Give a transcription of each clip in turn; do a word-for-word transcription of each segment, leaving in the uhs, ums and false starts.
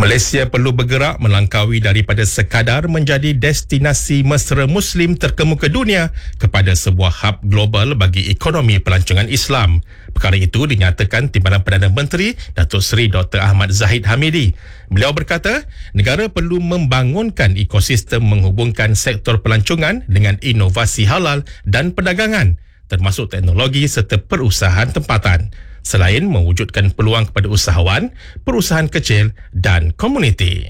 Malaysia perlu bergerak melangkaui daripada sekadar menjadi destinasi mesra Muslim terkemuka dunia kepada sebuah hub global bagi ekonomi pelancongan Islam. Perkara itu dinyatakan Timbalan Perdana Menteri Datuk Seri Doktor Ahmad Zahid Hamidi. Beliau berkata, negara perlu membangunkan ekosistem menghubungkan sektor pelancongan dengan inovasi halal dan perdagangan, termasuk teknologi serta perusahaan tempatan, selain mewujudkan peluang kepada usahawan, perusahaan kecil dan komuniti.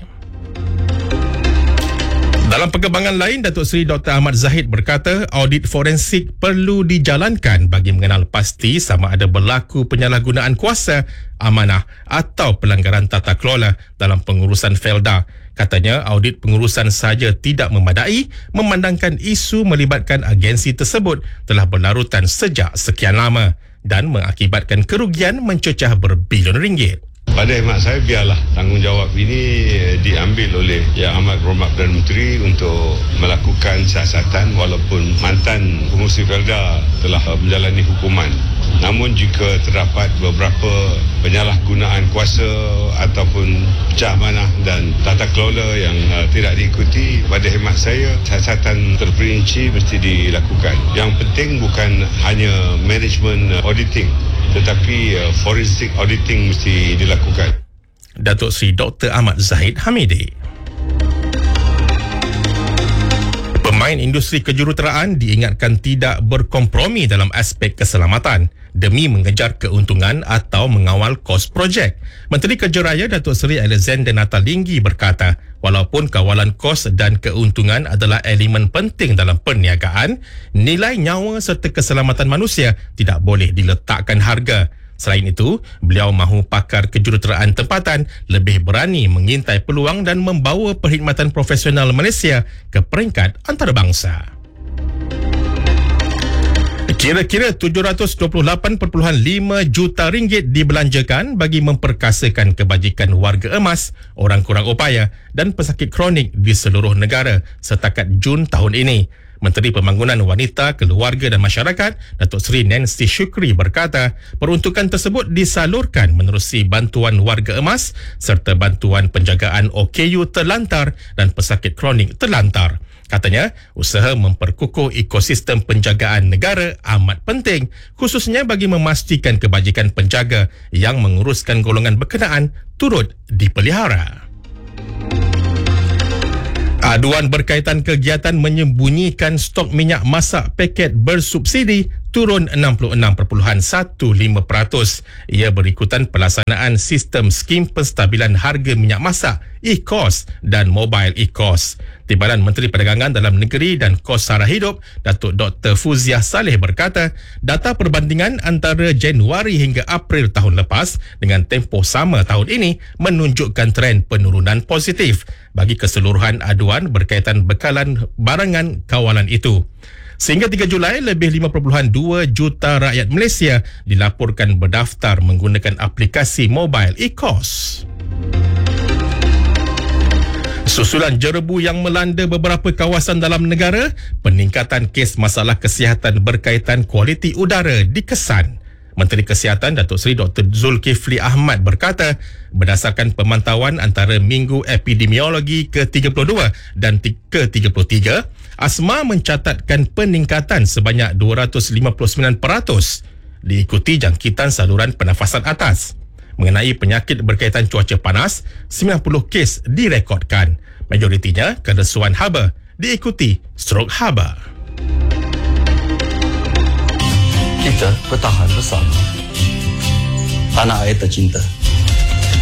Dalam perkembangan lain, Datuk Seri Doktor Ahmad Zahid berkata audit forensik perlu dijalankan bagi mengenal pasti sama ada berlaku penyalahgunaan kuasa, amanah atau pelanggaran tata kelola dalam pengurusan Felda. Katanya audit pengurusan sahaja tidak memadai memandangkan isu melibatkan agensi tersebut telah berlarutan sejak sekian lama dan mengakibatkan kerugian mencecah berbilion ringgit. Pada khidmat saya, biarlah tanggungjawab ini diambil oleh Yang Amat Berhormat Perdana Menteri untuk melakukan siasatan, walaupun mantan pengurusi Felda telah menjalani hukuman. Namun jika terdapat beberapa penyalahgunaan kuasa ataupun pecah amanah dan tata kelola yang uh, tidak diikuti, pada khidmat saya siasatan terperinci mesti dilakukan. Yang penting bukan hanya management uh, auditing, tetapi uh, forensic auditing mesti dilakukan. Datuk Seri Doktor Ahmad Zahid Hamidi. Pemain industri kejuruteraan diingatkan tidak berkompromi dalam aspek keselamatan demi mengejar keuntungan atau mengawal kos projek. Menteri Kerja Raya Datuk Seri Alexander Natalinggi berkata, walaupun kawalan kos dan keuntungan adalah elemen penting dalam perniagaan, nilai nyawa serta keselamatan manusia tidak boleh diletakkan harga. Selain itu, beliau mahu pakar kejuruteraan tempatan lebih berani mengintai peluang dan membawa perkhidmatan profesional Malaysia ke peringkat antarabangsa. Kira-kira tujuh ratus dua puluh lapan perpuluhan lima juta ringgit dibelanjakan bagi memperkasakan kebajikan warga emas, orang kurang upaya dan pesakit kronik di seluruh negara setakat Jun tahun ini. Menteri Pembangunan Wanita, Keluarga dan Masyarakat, Datuk Seri Nancy Shukri berkata, peruntukan tersebut disalurkan menerusi bantuan warga emas serta bantuan penjagaan O K U terlantar dan pesakit kronik terlantar. Katanya, usaha memperkukuh ekosistem penjagaan negara amat penting, khususnya bagi memastikan kebajikan penjaga yang menguruskan golongan berkenaan turut dipelihara. Aduan berkaitan kegiatan menyembunyikan stok minyak masak paket bersubsidi turun enam puluh enam perpuluhan lima belas peratus. Ia berikutan pelaksanaan sistem skim penstabilan harga minyak masak E C O S dan Mobile E C O S. Timbalan Menteri Perdagangan Dalam Negeri dan Kos Sara Hidup, Datuk Doktor Fuziah Saleh berkata, data perbandingan antara Januari hingga April tahun lepas dengan tempoh sama tahun ini menunjukkan tren penurunan positif bagi keseluruhan aduan berkaitan bekalan barangan kawalan itu. Sehingga tiga Julai, lebih lima perpuluhan dua juta rakyat Malaysia dilaporkan berdaftar menggunakan aplikasi Mobile E C O S. Susulan jerebu yang melanda beberapa kawasan dalam negara, peningkatan kes masalah kesihatan berkaitan kualiti udara dikesan. Menteri Kesihatan Datuk Seri Doktor Zulkifli Ahmad berkata, berdasarkan pemantauan antara Minggu Epidemiologi ke tiga puluh dua dan ke tiga puluh tiga, asma mencatatkan peningkatan sebanyak dua ratus lima puluh sembilan peratus, diikuti jangkitan saluran pernafasan atas. Mengenai penyakit berkaitan cuaca panas, sembilan puluh kes direkodkan. Majoritinya keresuan haba, diikuti strok haba. Kita bertahan bersama. Tanah air tercinta.